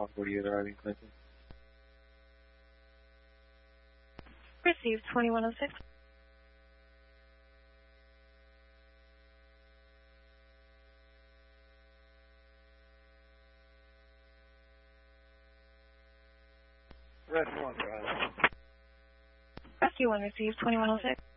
148 arriving Clinton. Received 2106. Rescue 1, Riley. Rescue 1 received 2106.